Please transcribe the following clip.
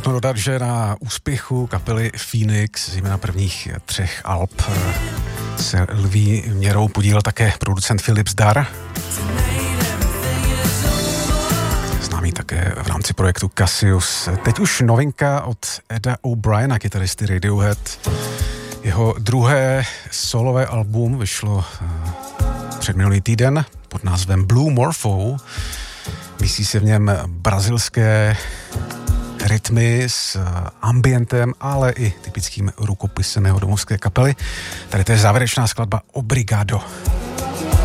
nutno dodat, že na úspěchu kapely Phoenix, zejména prvních 3 alb, se lví měrou podílel také producent Philip Zdar. Známý také v rámci projektu Cassius. Teď už novinka od Eda O'Briena, kytaristy Radiohead. Jeho druhé solové album vyšlo předminulý týden pod názvem Blue Morpho. Mísí se v něm brazilské rytmy s ambientem, ale i typickým rukopisem jeho domovské kapely. Tady to je závěrečná skladba Obrigado.